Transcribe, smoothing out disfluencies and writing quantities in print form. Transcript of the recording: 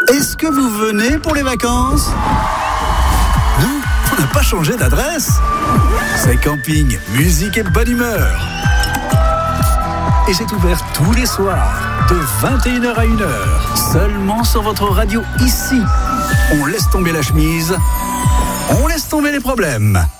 Est-ce que vous venez pour les vacances ? Nous, on n'a pas changé d'adresse. C'est camping, musique et bonne humeur. Et c'est ouvert tous les soirs, de 21h à 1h, seulement sur votre radio ici. On laisse tomber la chemise, on laisse tomber les problèmes.